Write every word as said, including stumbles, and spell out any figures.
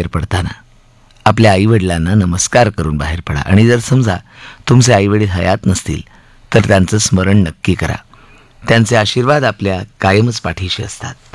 बाहेर पडताना आपल्या आईवडिलांना नमस्कार करून बाहेर पडा. आणि जर समजा तुमचे आईवडील हयात नसतील तर त्यांचं स्मरण नक्की करा. त्यांचे आशीर्वाद आपल्या कायमच पाठीशी असतात.